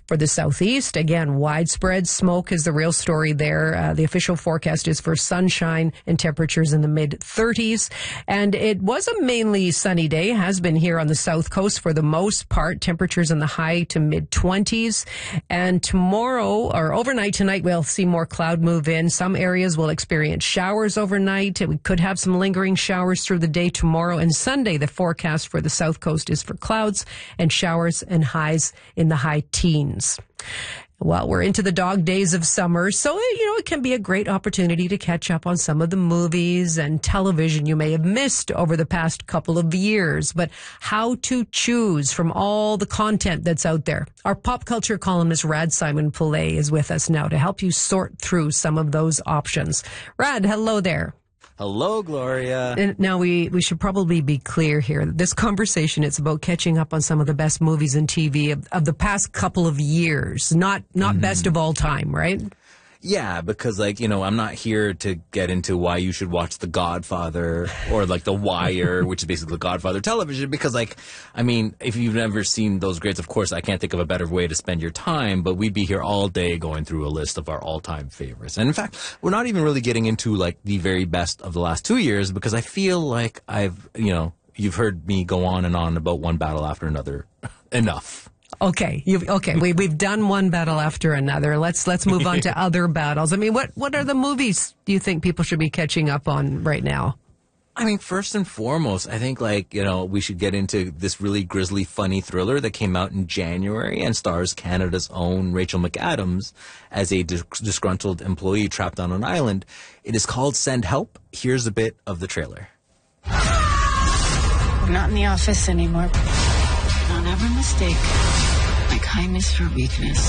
For the southeast, again, widespread smoke is the real story there. The official forecast is for sunshine and temperatures in the mid-30s. And it was a mainly sunny day, has been here on the south coast for the most part. Temperatures in the high to mid-20s. And tomorrow, or overnight tonight, we'll see more cloud move in. Some areas will experience showers overnight. We could have some lingering showers through the day tomorrow. And Sunday, the forecast for the south coast is for clouds and showers and highs in the high teens. Well, we're into the dog days of summer, so, it can be a great opportunity to catch up on some of the movies and television you may have missed over the past couple of years. But how to choose from all the content that's out there? Our pop culture columnist, Rad Simon Poulet, is with us now to help you sort through some of those options. Rad, hello there. Hello, Gloria. And now, we should probably be clear here. This conversation, it's about catching up on some of the best movies and TV of the past couple of years, not best of all time, right? Yeah, because, I'm not here to get into why you should watch The Godfather or, The Wire, which is basically The Godfather television, because, if you've never seen those greats, of course, I can't think of a better way to spend your time, but we'd be here all day going through a list of our all-time favorites. And, in fact, we're not even really getting into, the very best of the last 2 years, because I feel like you've heard me go on and on about one battle after another enough. Okay. We've done one battle after another. Let's move on to other battles. What are the movies do you think people should be catching up on right now? First and foremost, I think we should get into this really grisly, funny thriller that came out in January and stars Canada's own Rachel McAdams as a disgruntled employee trapped on an island. It is called Send Help. Here's a bit of the trailer. We're not in the office anymore. Don't ever mistake my kindness for weakness.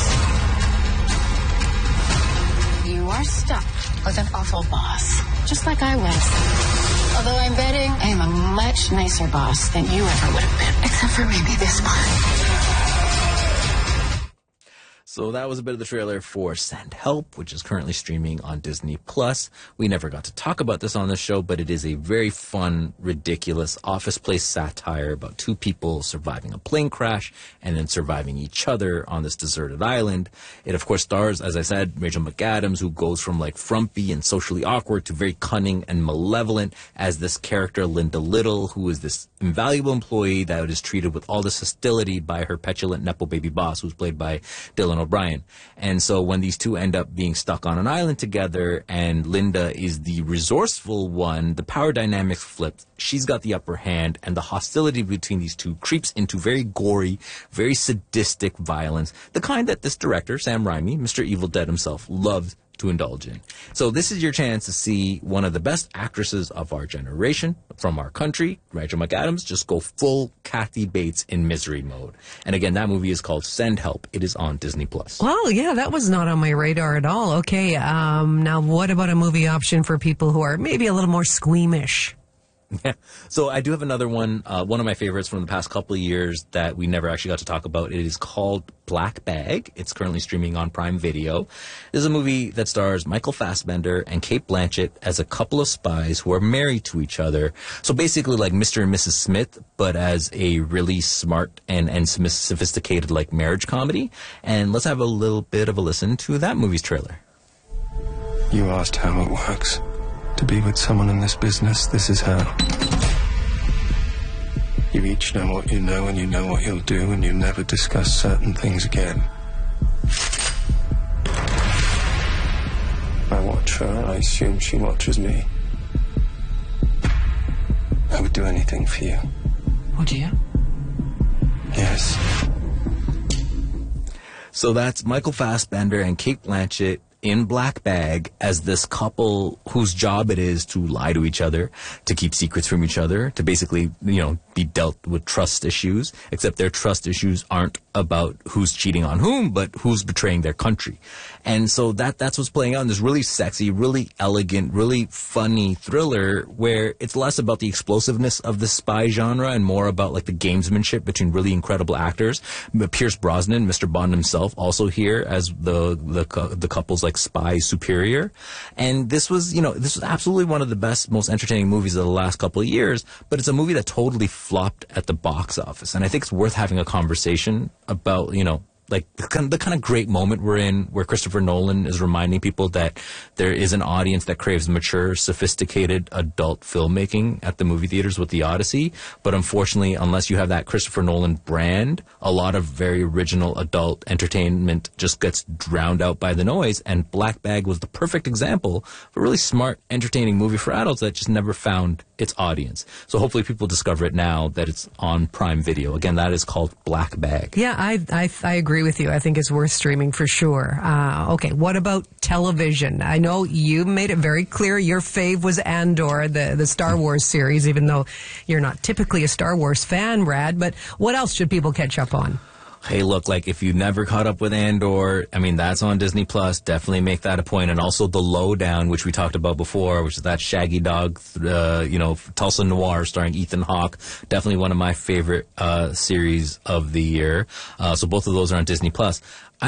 You are stuck with an awful boss, just like I was. Although I'm betting I am a much nicer boss than you ever would have been, except for maybe this part. So that was a bit of the trailer for Send Help, which is currently streaming on Disney+. We never got to talk about this on the show, but it is a very fun, ridiculous office place satire about two people surviving a plane crash and then surviving each other on this deserted island. It, of course, stars, as I said, Rachel McAdams, who goes from frumpy and socially awkward to very cunning and malevolent as this character, Linda Little, who is this invaluable employee that is treated with all this hostility by her petulant Nepo baby boss, who's played by Dylan O'Brien. And so when these two end up being stuck on an island together and Linda is the resourceful one, the power dynamics flip. She's got the upper hand, and the hostility between these two creeps into very gory, very sadistic violence, the kind that this director, Sam Raimi, Mr. Evil Dead himself, loves to indulge in. So this is your chance to see one of the best actresses of our generation from our country, Rachel McAdams, just go full Kathy Bates in misery mode. And again, that movie is called Send Help. It is on Disney+. Well, yeah, that was not on my radar at all. Okay, now what about a movie option for people who are maybe a little more squeamish? Yeah. So I do have another one, one of my favorites from the past couple of years that we never actually got to talk about. It is called Black Bag. It's currently streaming on Prime Video. This is a movie that stars Michael Fassbender and Cate Blanchett as a couple of spies who are married to each other. So basically like Mr. and Mrs. Smith, but as a really smart and sophisticated marriage comedy. And let's have a little bit of a listen to that movie's trailer. You asked how it works. To be with someone in this business, this is how. You each know what you know, and you know what you'll do, and you never discuss certain things again. I watch her, I assume she watches me. I would do anything for you. Would you? Yes. So that's Michael Fassbender and Cate Blanchett in Black Bag as this couple whose job it is to lie to each other, to keep secrets from each other, to basically, be dealt with trust issues, except their trust issues aren't about who's cheating on whom, but who's betraying their country. And so that's what's playing out in this really sexy, really elegant, really funny thriller where it's less about the explosiveness of the spy genre and more about the gamesmanship between really incredible actors. Pierce Brosnan, Mr. Bond himself, also here as the couple's spy superior. And this was absolutely one of the best, most entertaining movies of the last couple of years, but it's a movie that totally flopped at the box office. And I think it's worth having a conversation about, like the kind of great moment we're in, where Christopher Nolan is reminding people that there is an audience that craves mature, sophisticated adult filmmaking at the movie theaters with The Odyssey. But unfortunately, unless you have that Christopher Nolan brand, a lot of very original adult entertainment just gets drowned out by the noise. And Black Bag was the perfect example of a really smart, entertaining movie for adults that just never found its audience. So hopefully people discover it now that it's on Prime Video. Again, that is called Black Bag. Yeah, I agree with you. I think it's worth streaming for sure. Okay, what about television? I know you made it very clear your fave was Andor, the Star Wars series, even though you're not typically a Star Wars fan, Brad. But what else should people catch up on? Hey, look, like if you never caught up with Andor, I mean, that's on Disney Plus. Definitely make that a point. And also The Lowdown, which we talked about before, which is that Shaggy Dog, Tulsa Noir starring Ethan Hawke. Definitely one of my favorite series of the year. So both of those are on Disney Plus.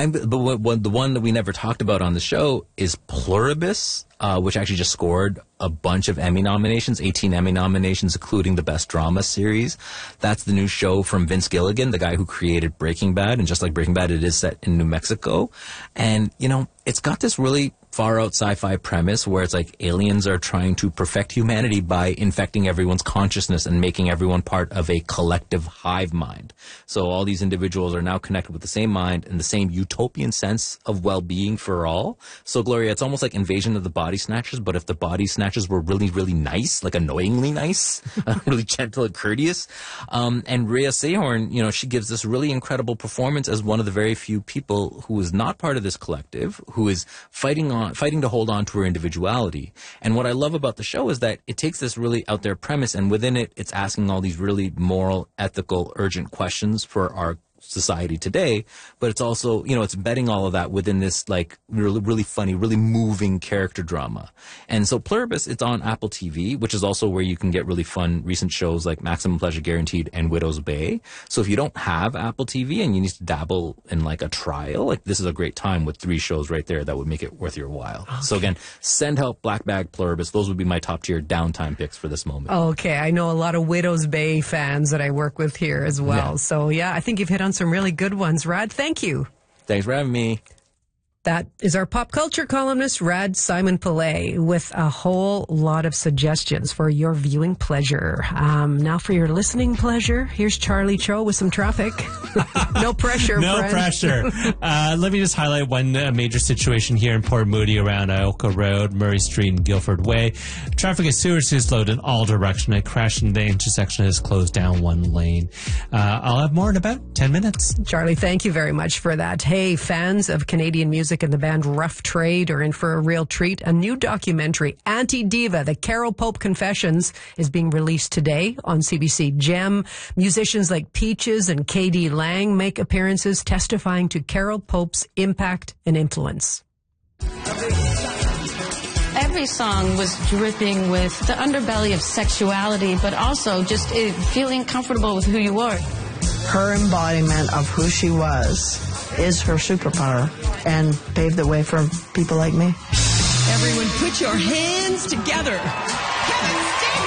The one that we never talked about on the show is Pluribus, which actually just scored a bunch of Emmy nominations, 18 Emmy nominations, including the Best Drama Series. That's the new show from Vince Gilligan, the guy who created Breaking Bad. And just like Breaking Bad, it is set in New Mexico. And, it's got this really far out sci-fi premise where it's like aliens are trying to perfect humanity by infecting everyone's consciousness and making everyone part of a collective hive mind. So all these individuals are now connected with the same mind and the same utopian sense of well-being for all. So Gloria, it's almost like Invasion of the Body Snatchers, but if the Body Snatchers were really, really nice, like annoyingly nice, really gentle and courteous. And Rhea Seehorn, she gives this really incredible performance as one of the very few people who is not part of this collective, who is fighting to hold on to her individuality. And what I love about the show is that it takes this really out there premise, and within it, it's asking all these really moral, ethical, urgent questions for our society today, but it's also, it's embedding all of that within this like really, really funny, really moving character drama. And so Pluribus, it's on Apple TV, which is also where you can get really fun recent shows like Maximum Pleasure Guaranteed and Widow's Bay. So if you don't have Apple TV and you need to dabble in like a trial, like this is a great time with 3 shows right there that would make it worth your while. Okay. So again, Send Help, Black Bag, Pluribus, those would be my top tier downtime picks for this moment. Okay, I know a lot of Widow's Bay fans that I work with here as well. Yeah. So yeah, I think you've hit on some really good ones. Rad, thank you. Thanks for having me. That is our pop culture columnist, Rad Simon-Pillay, with a whole lot of suggestions for your viewing pleasure. Now for your listening pleasure, here's Charlie Cho with some traffic. No pressure, No friend. pressure. Let me just highlight one major situation here in Port Moody around Ioka Road, Murray Street, and Guilford Way. Traffic is seriously slowed in all directions. A crash in the intersection has closed down one lane. I'll have more in about 10 minutes. Charlie, thank you very much for that. Hey, fans of Canadian music and the band Rough Trade are in for a real treat. A new documentary, Anti-Diva, The Carol Pope Confessions, is being released today on CBC Gem. Musicians like Peaches and K.D. Lang make appearances testifying to Carol Pope's impact and influence. Every song was dripping with the underbelly of sexuality, but also just feeling comfortable with who you are. Her embodiment of who she was is her superpower and paved the way for people like me. Everyone put your hands together. Kevin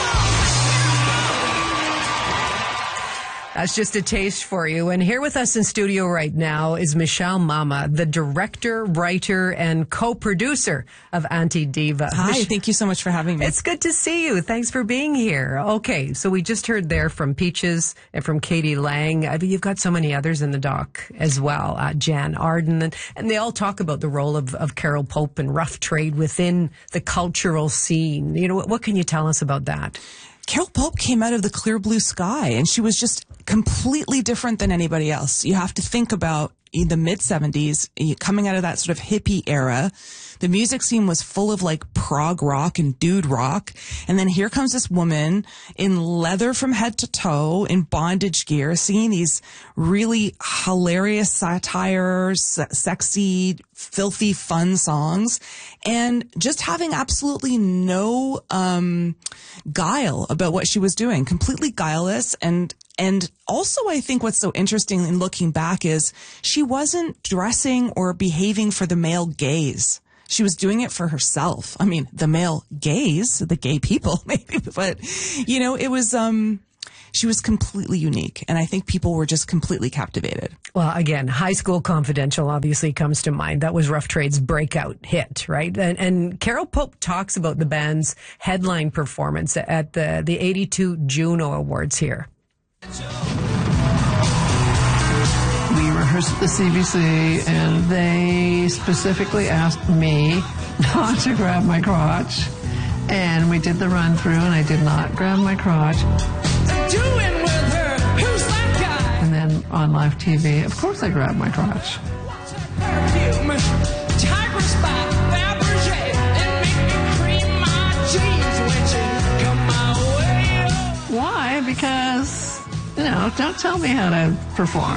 That's just a taste for you. And here with us in studio right now is Michelle Mama, the director, writer, and co-producer of Anti-Diva. Hi, thank you so much for having me. It's good to see you. Thanks for being here. Okay, so we just heard there from Peaches and from K.D. Lang. I mean, you've got so many others in the doc as well. Jan Arden, and they all talk about the role of Carol Pope and Rough Trade within the cultural scene. What can you tell us about that? Carol Pope came out of the clear blue sky, and she was just completely different than anybody else. You have to think about in the mid-70s, coming out of that sort of hippie era. The music scene was full of like prog rock and dude rock. And then here comes this woman in leather from head to toe, in bondage gear, singing these really hilarious satires, sexy, filthy, fun songs, and just having absolutely no guile about what she was doing, completely guileless. And also, I think what's so interesting in looking back is she wasn't dressing or behaving for the male gaze. She was doing it for herself. I mean, the male gaze, the gay people, maybe, but, it was, she was completely unique. And I think people were just completely captivated. Well, again, High School Confidential obviously comes to mind. That was Rough Trade's breakout hit, right? And Carol Pope talks about the band's headline performance at the 82 Juno Awards here. We rehearsed at the CBC, and they specifically asked me not to grab my crotch. And we did the run through, and I did not grab my crotch. Doing with her, who's that guy? And then on live TV, of course I grabbed my crotch. Why? Because, don't tell me how to perform.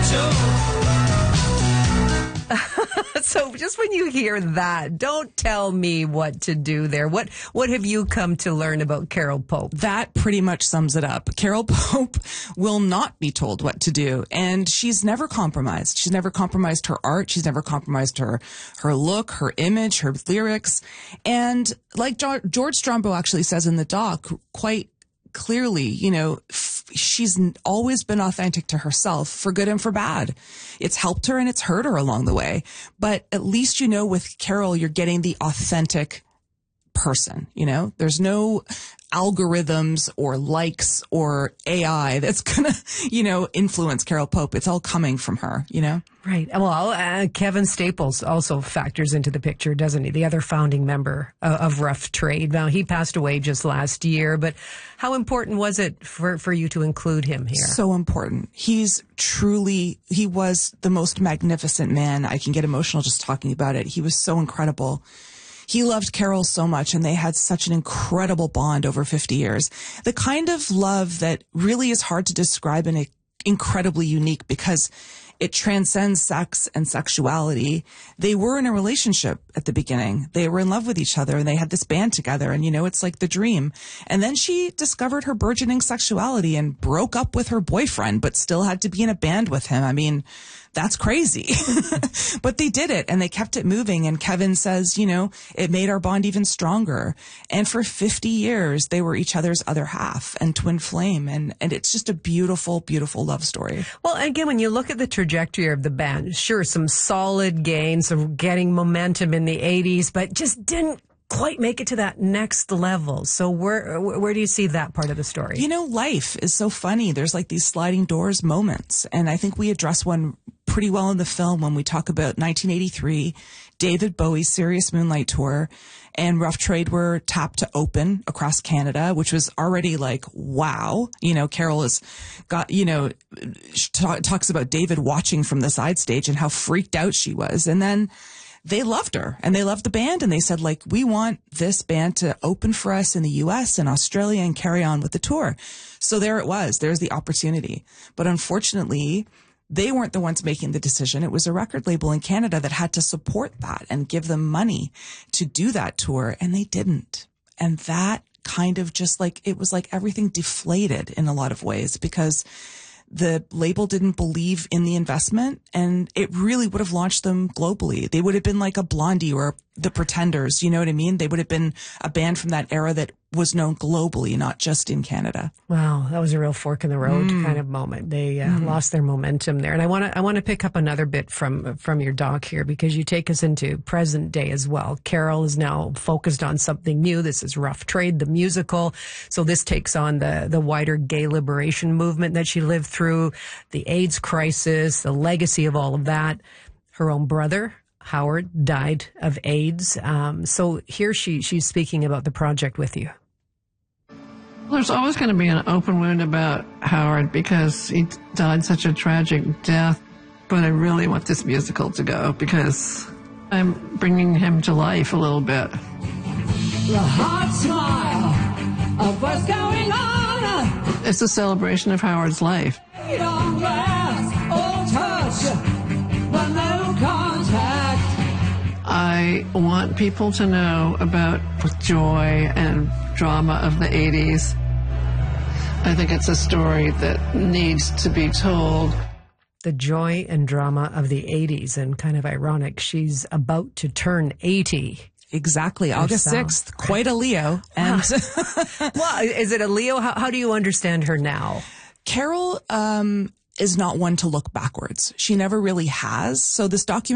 So just when you hear that, don't tell me what to do there. What have you come to learn about Carol Pope? That pretty much sums it up. Carol Pope will not be told what to do, and she's never compromised. She's never compromised her art. She's never compromised her look, her image, her lyrics. And like George Strombo actually says in the doc, quite clearly, she's always been authentic to herself, for good and for bad. It's helped her and it's hurt her along the way. But at least, with Carol, you're getting the authentic person, There's no algorithms or likes or AI that's gonna, influence Carol Pope. It's all coming from her, Right. Well, Kevin Staples also factors into the picture, doesn't he? The other founding member of Rough Trade. Now, he passed away just last year, but how important was it for you to include him here? So important. He was the most magnificent man. I can get emotional just talking about it. He was so incredible. He loved Carol so much, and they had such an incredible bond over 50 years. The kind of love that really is hard to describe and incredibly unique because it transcends sex and sexuality. They were in a relationship at the beginning. They were in love with each other, and they had this band together, and it's like the dream. And then she discovered her burgeoning sexuality and broke up with her boyfriend, but still had to be in a band with him. I mean, that's crazy. But they did it, and they kept it moving. And Kevin says, it made our bond even stronger. And for 50 years, they were each other's other half and twin flame. And it's just a beautiful, beautiful love story. Well, again, when you look at the trajectory of the band, sure, some solid gains of getting momentum in the 80s, but just didn't quite make it to that next level. So where do you see that part of the story? Life is so funny. There's like these sliding doors moments. And I think we address one pretty well in the film when we talk about 1983, David Bowie's Serious Moonlight Tour, and Rough Trade were tapped to open across Canada, which was already like, wow. Carol has got, talks about David watching from the side stage and how freaked out she was. And then they loved her and they loved the band, and they said, like, we want this band to open for us in the US and Australia and carry on with the tour. So there it was. There's the opportunity. But unfortunately, they weren't the ones making the decision. It was a record label in Canada that had to support that and give them money to do that tour, and they didn't. And that kind of just like, it was like everything deflated in a lot of ways because the label didn't believe in the investment, and it really would have launched them globally. They would have been like a Blondie or the Pretenders, you know what I mean? They would have been a band from that era that was known globally, not just in Canada. Wow, that was a real fork in the road kind of moment. They lost their momentum there. And I want to pick up another bit from your doc here, because you take us into present day as well. Carol is now focused on something new. This is Rough Trade, the musical. So this takes on the wider gay liberation movement that she lived through, the AIDS crisis, the legacy of all of that. Her own brother, Howard, died of AIDS. So here she's speaking about the project with you. There's always going to be an open wound about Howard because he died such a tragic death. But I really want this musical to go because I'm bringing him to life a little bit. The hot smile of what's going on. It's a celebration of Howard's life. I want people to know about the joy and drama of the 80s. I think it's a story that needs to be told. The joy and drama of the 80s, and kind of ironic, she's about to turn 80 Exactly. August Herself. 6th. Quite a Leo. And Well, is it a Leo? How do you understand her now? Carol is not one to look backwards. She never really has. So this documentary